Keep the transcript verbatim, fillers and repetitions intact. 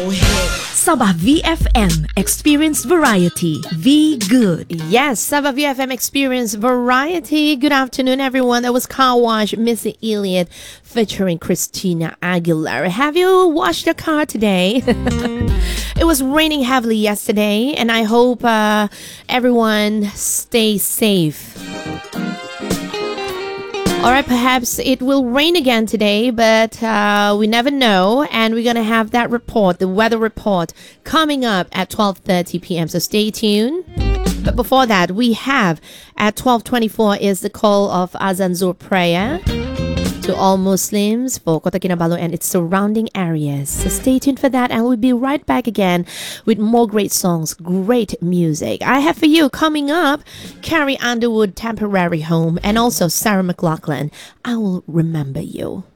Sabah V F M Experience Variety. V Good. Yes, Sabah V F M Experience Variety. Good afternoon, everyone. That was Car Wash, Missy Elliott featuring Christina Aguilera. Have you washed your car today? It was raining heavily yesterday, and I hope uh, everyone stays safe. All right, perhaps it will rain again today, but uh, we never know. And we're going to have that report, the weather report, coming up at twelve thirty p.m. So stay tuned. But before that, we have at twelve twenty-four is the call of Azan Zuhr prayer to all Muslims for Kota Kinabalu and its surrounding areas. So stay tuned for that, and we'll be right back again with more great songs, great music. I have for you coming up Carrie Underwood, Temporary Home, and also Sarah McLachlan, I Will Remember You.